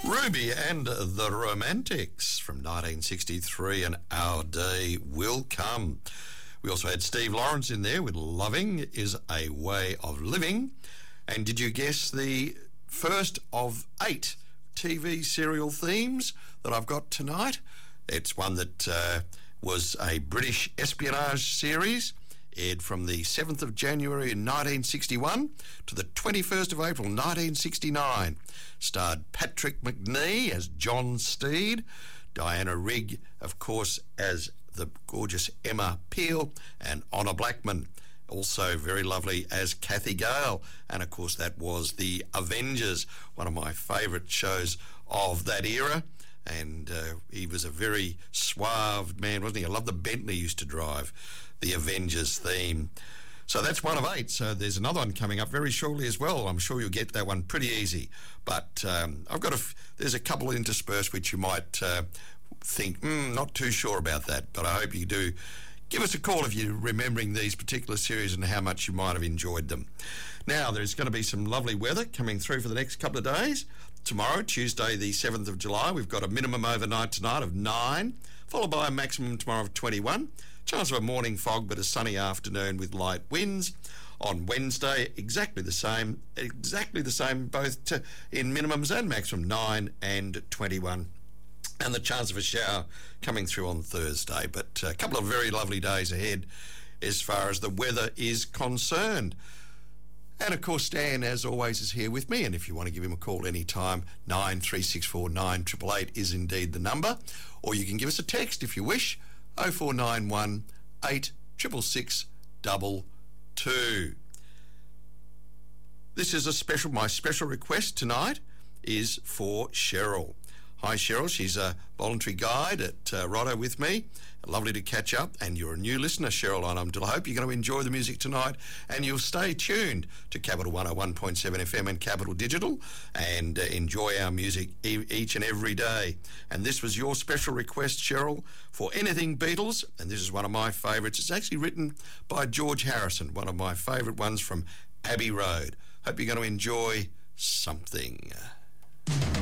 Ruby and the Romantics from 1963 and Our Day Will Come. We also had Steve Lawrence in there with Loving is a Way of Living. And did you guess the first of 8 TV serial themes that I've got tonight? It's one that was a British espionage series, aired from the 7th of January in 1961 to the 21st of April 1969. Starred Patrick Macnee as John Steed, Diana Rigg, of course, as the gorgeous Emma Peel, and Honor Blackman, also very lovely, as Kathy Gale. And of course that was The Avengers, one of my favourite shows of that era. And he was a very suave man, wasn't he? I love the Bentley he used to drive, the Avengers theme. So that's one of 8. So there's another one coming up very shortly as well. I'm sure you'll get that one pretty easy. But I've got there's a couple interspersed which you might think, not too sure about that. But I hope you do. Give us a call if you're remembering these particular series and how much you might have enjoyed them. Now, there's going to be some lovely weather coming through for the next couple of days. Tomorrow, Tuesday the 7th of July, we've got a minimum overnight tonight of 9, followed by a maximum tomorrow of 21. Chance of a morning fog, but a sunny afternoon with light winds. On Wednesday, exactly the same, both in minimums and maximum, 9 and 21. And the chance of a shower coming through on Thursday. But a couple of very lovely days ahead as far as the weather is concerned. And of course, Stan, as always, is here with me. And if you want to give him a call anytime, 9364 9888 is indeed the number. Or you can give us a text if you wish, 0491 866 22. This is my special request tonight is for Cheryl. Hi Cheryl, she's a voluntary guide at Rotto with me. Lovely to catch up, and you're a new listener, Cheryl, and I hope you're going to enjoy the music tonight, and you'll stay tuned to Capital 101.7 FM and Capital Digital, and enjoy our music each and every day. And this was your special request, Cheryl, for Anything Beatles, and this is one of my favourites. It's actually written by George Harrison, one of my favourite ones from Abbey Road. Hope you're going to enjoy something.